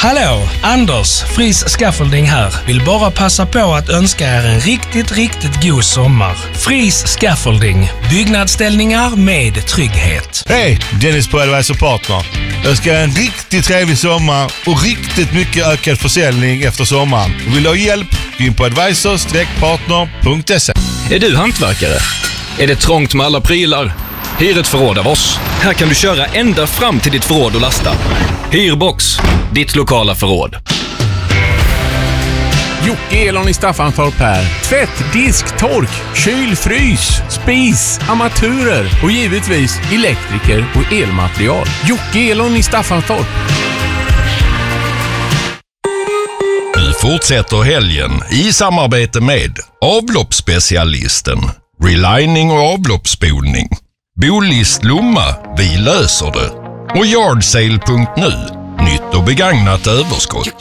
Hallå, Anders, Fris Scaffolding här. Vill bara passa på att önska er en riktigt god sommar. Fris Scaffolding, byggnadsställningar med trygghet. Hej, Dennis på Advisor Partner. Jag ska ha en riktigt trevlig sommar och riktigt mycket ökad försäljning efter sommaren. Vill du ha hjälp? Gå in på advisor-partner.se. Är du hantverkare? Är det trångt med alla prylar? Hyr ett förråd av oss. Här kan du köra ända fram till ditt förråd och lasta. Hyrbox, ditt lokala förråd. Jocke Elon i Staffanstorp här. Tvätt, disk, tork, kyl, frys, spis, armaturer och givetvis elektriker och elmaterial. Jocke Elon i Staffanstorp. Vi fortsätter helgen i samarbete med avloppsspecialisten, relining och avloppsspolning, Bolist Lomma, vi löser det, och Yardsale.nu, nytt och begagnat överskott.